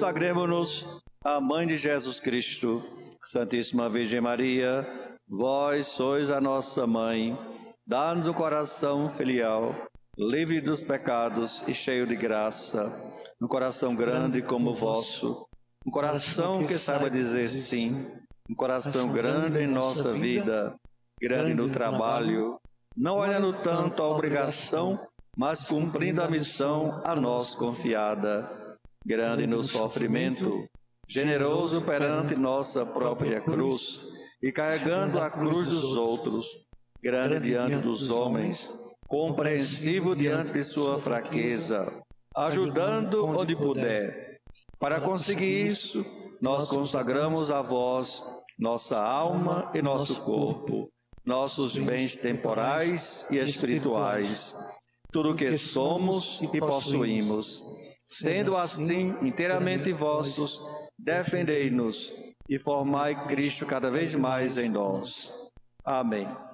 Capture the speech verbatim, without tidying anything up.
Consagremo-nos à Mãe de Jesus Cristo, Santíssima Virgem Maria, vós sois a nossa Mãe, dá-nos um coração filial, livre dos pecados e cheio de graça, um coração grande como o vosso, um coração que saiba dizer sim, um coração grande em nossa vida, grande no trabalho, não olhando tanto a obrigação, mas cumprindo a missão a nós confiada, grande no sofrimento, generoso perante nossa própria cruz, e carregando a cruz dos outros, grande diante dos homens, compreensivo diante de sua fraqueza, ajudando onde puder. Para conseguir isso, nós consagramos a vós nossa alma e nosso corpo, nossos bens temporais e espirituais, tudo o que somos e possuímos. Sendo assim inteiramente vossos, defendei-nos e formai Cristo cada vez mais em nós. Amém.